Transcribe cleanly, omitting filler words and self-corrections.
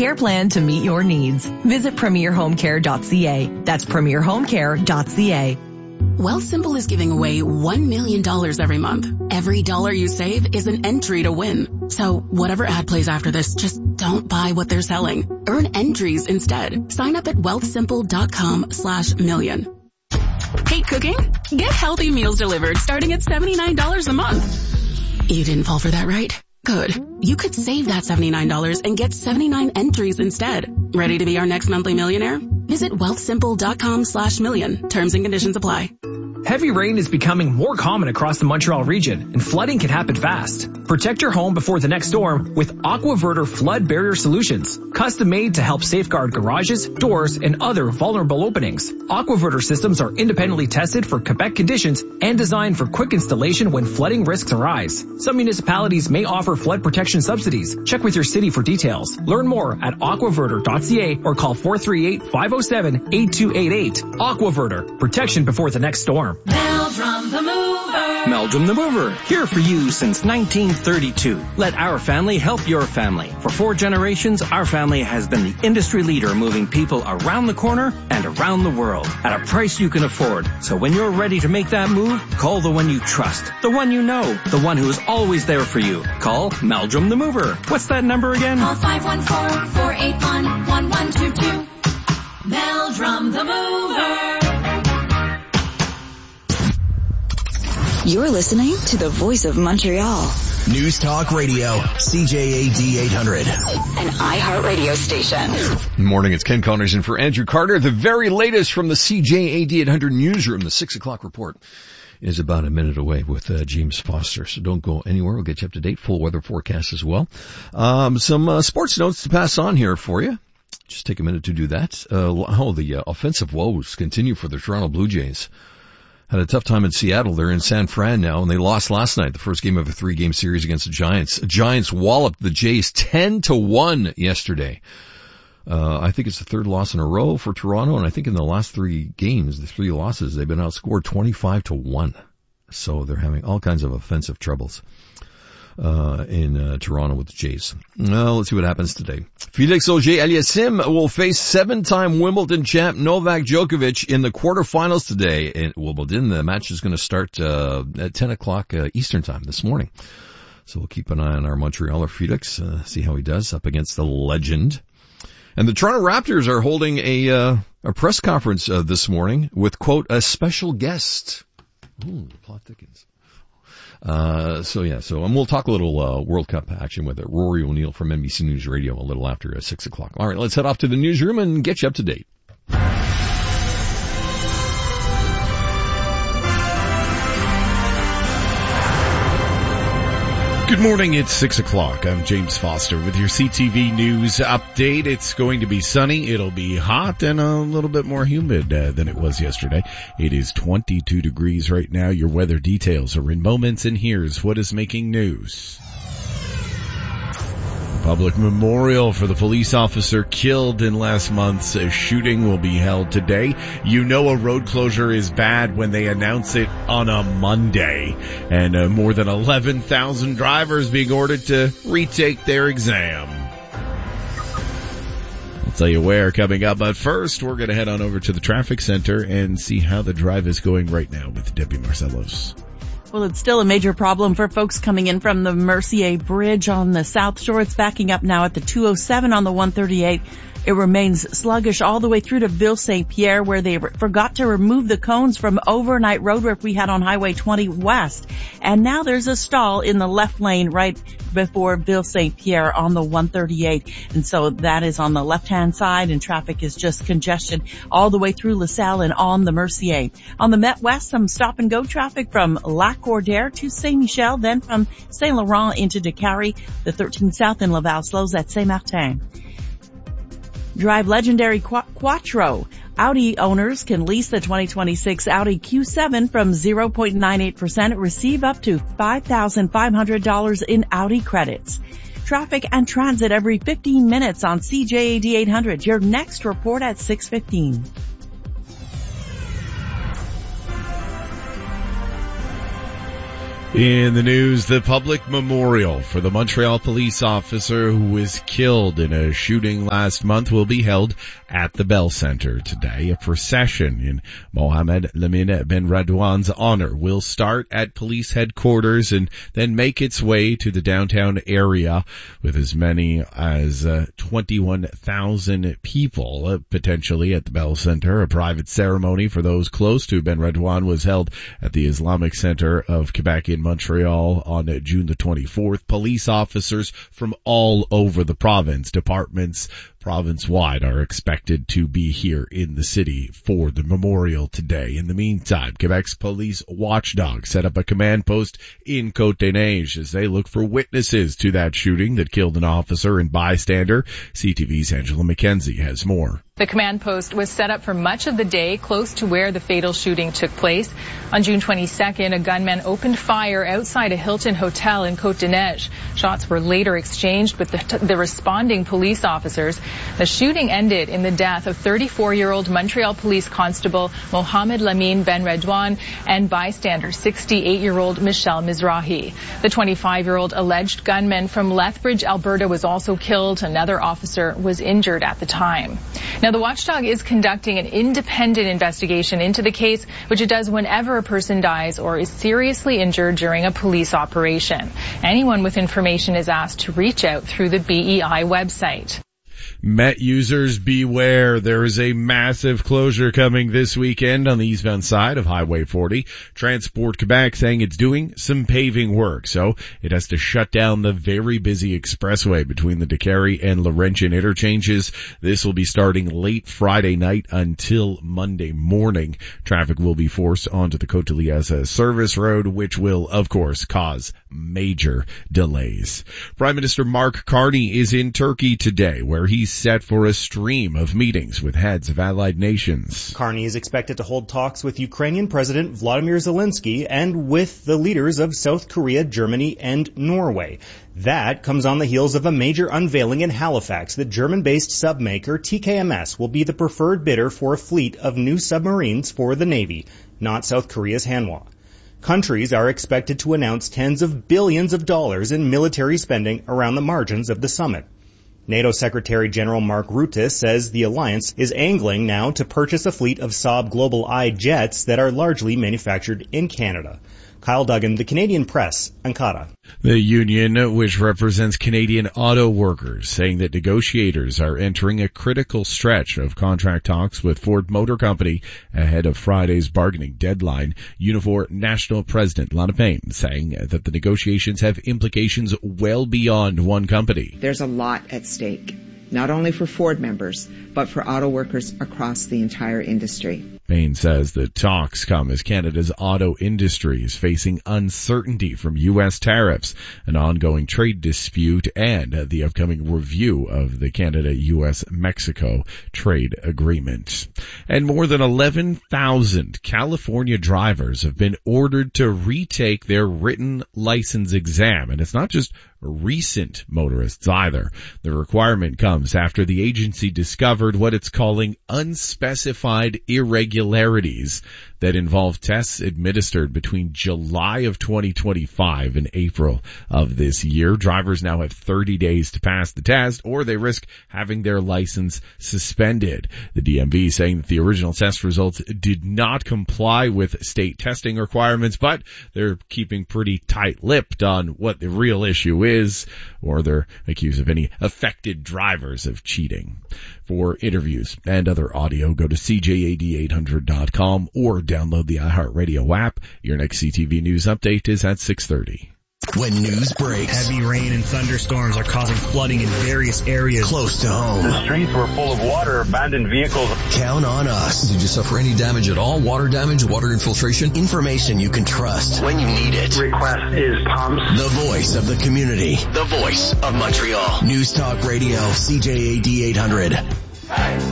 care plan to meet your needs. Visit premierhomecare.ca. That's premierhomecare.ca. Wealthsimple is giving away $1 million every month. Every dollar you save is an entry to win. So whatever ad plays after this, just don't buy what they're selling. Earn entries instead. Sign up at wealthsimple.com/million. Hate cooking? Get healthy meals delivered starting at $79 a month. You didn't fall for that, right? Good. You could save that $79 and get 79 entries instead. Ready to be our next monthly millionaire? Visit wealthsimple.com/million. Terms and conditions apply. Heavy rain is becoming more common across the Montreal region, and flooding can happen fast. Protect your home before the next storm with AquaVerter Flood Barrier Solutions, custom made to help safeguard garages, doors, and other vulnerable openings. AquaVerter systems are independently tested for Quebec conditions and designed for quick installation when flooding risks arise. Some municipalities may offer flood protection subsidies. Check with your city for details. Learn more at aquaverter.ca or call 438-507-8288. AquaVerter, protection before the next storm. Meldrum the Mover. Meldrum the Mover, here for you since 1932. Let our family help your family. For 4 generations, our family has been the industry leader moving people around the corner and around the world at a price you can afford. So when you're ready to make that move, call the one you trust, the one you know, the one who is always there for you. Call Meldrum the Mover. What's that number again? Call 514-481-1122. Meldrum the Mover. You're listening to the Voice of Montreal. News Talk Radio, CJAD 800. An iHeartRadio station. Good morning, it's Ken Connors in for Andrew Carter. The very latest from the CJAD 800 newsroom, the 6 o'clock report is about a minute away with James Foster. So don't go anywhere. We'll get you up to date. Full weather forecast as well. Some sports notes to pass on here for you. Just take a minute to do that. The offensive woes continue for the Toronto Blue Jays. Had a tough time in Seattle. They're in San Fran now, and they lost last night, the first game of a 3-game series against the Giants. The Giants walloped the Jays 10-1 yesterday. I think it's the 3rd loss in a row for Toronto, and I think in the last 3 games, the 3 losses, they've been outscored 25-1. So they're having all kinds of offensive troubles in Toronto with the Jays. Well, let's see what happens today. Felix Auger-Aliassime will face 7-time Wimbledon champ Novak Djokovic in the quarterfinals today in Wimbledon. The match is going to start at 10 o'clock Eastern time this morning. So we'll keep an eye on our Montrealer Felix, see how he does up against the legend. And the Toronto Raptors are holding a press conference this morning with, quote, a special guest. Ooh, the plot thickens. And we'll talk a little World Cup action with it. Rory O'Neill from NBC News Radio a little after 6 o'clock. All right, let's head off to the newsroom and get you up to date. Good morning, it's 6 o'clock. I'm James Foster with your CTV News update. It's going to be sunny, it'll be hot, and a little bit more humid than it was yesterday. It is 22 degrees right now. Your weather details are in moments, and here's what is making news. Public memorial for the police officer killed in last month's shooting will be held today. You know a road closure is bad when they announce it on a Monday. And more than 11,000 drivers being ordered to retake their exam. I'll tell you where coming up, but first we're going to head on over to the traffic center and see how the drive is going right now with Debbie Marcellos. Well, it's still a major problem for folks coming in from the Mercier Bridge on the South Shore. It's backing up now at the 207 on the 138. It remains sluggish all the way through to Ville St. Pierre, where they forgot to remove the cones from overnight road work we had on Highway 20 West. And now there's a stall in the left lane right before Ville St. Pierre on the 138. And so that is on the left-hand side, and traffic is just congestion all the way through LaSalle and on the Mercier. On the Met West, some stop-and-go traffic from Lac Cordaire to Saint-Michel, then from Saint-Laurent into Décarie. The 13 South in Laval slows at Saint-Martin. Drive legendary Quattro. Audi owners can lease the 2026 Audi Q7 from 0.98%, receive up to $5,500 in Audi credits. Traffic and transit every 15 minutes on CJAD 800. Your next report at 6:15. In the news, the public memorial for the Montreal police officer who was killed in a shooting last month will be held at the Bell Centre today. A procession in Mohamed Lamine Ben Radwan's honor will start at police headquarters and then make its way to the downtown area with as many as 21,000 people potentially at the Bell Centre. A private ceremony for those close to Ben Radwan was held at the Islamic Centre of Quebec in Montreal on June the 24th. Police officers from all over the departments province-wide are expected to be here in the city for the memorial today. In the meantime, Quebec's police watchdog set up a command post in Côte-des-Neiges as they look for witnesses to that shooting that killed an officer and bystander. CTV's Angela McKenzie has more. The command post was set up for much of the day close to where the fatal shooting took place. On June 22nd, a gunman opened fire outside a Hilton hotel in Côte-des-Neiges. Shots were later exchanged with the responding police officers. The shooting ended in the death of 34-year-old Montreal Police Constable Mohamed Lamine Ben Radwan and bystander 68-year-old Michelle Mizrahi. The 25-year-old alleged gunman from Lethbridge, Alberta was also killed. Another officer was injured at the time. Now, the watchdog is conducting an independent investigation into the case, which it does whenever a person dies or is seriously injured during a police operation. Anyone with information is asked to reach out through the BEI website. Met users beware. There is a massive closure coming this weekend on the eastbound side of Highway 40. Transport Quebec saying it's doing some paving work, so it has to shut down the very busy expressway between the DeCarry and Laurentian interchanges. This will be starting late Friday night until Monday morning. Traffic will be forced onto the Côte-de-Liesse service road, which will, of course, cause major delays. Prime Minister Mark Carney is in Turkey today, where he's set for a stream of meetings with heads of allied nations. Carney is expected to hold talks with Ukrainian President Vladimir Zelensky and with the leaders of South Korea, Germany, and Norway. That comes on the heels of a major unveiling in Halifax that German-based submaker TKMS will be the preferred bidder for a fleet of new submarines for the Navy, not South Korea's Hanwha. Countries are expected to announce tens of billions of dollars in military spending around the margins of the summit. NATO Secretary General Mark Rutte says the alliance is angling now to purchase a fleet of Saab Global I jets that are largely manufactured in Canada. Kyle Duggan, The Canadian Press, Ankara. The union, which represents Canadian auto workers, saying that negotiators are entering a critical stretch of contract talks with Ford Motor Company ahead of Friday's bargaining deadline. Unifor National President Lana Payne saying that the negotiations have implications well beyond one company. There's a lot at stake, not only for Ford members, but for auto workers across the entire industry. Payne says the talks come as Canada's auto industry is facing uncertainty from U.S. tariffs, an ongoing trade dispute, and the upcoming review of the Canada-U.S.-Mexico trade agreement. And more than 11,000 California drivers have been ordered to retake their written license exam. And it's not just recent motorists either. The requirement comes after the agency discovered what it's calling unspecified irregularities that involve tests administered between July of 2025 and April of this year. Drivers now have 30 days to pass the test, or they risk having their license suspended. The DMV saying that the original test results did not comply with state testing requirements, but they're keeping pretty tight-lipped on what the real issue is, or they're accused of any affected drivers of cheating. For interviews and other audio, go to CJAD800.com or download the iHeartRadio app. Your next CTV News update is at 6:30. When news breaks, heavy rain and thunderstorms are causing flooding in various areas close to home. The streets were full of water, abandoned vehicles. Count on us. Did you suffer any damage at all? Water damage, water infiltration? Information you can trust when you need it. Request is pumps. The voice of the community. The voice of Montreal. News Talk Radio, CJAD 800.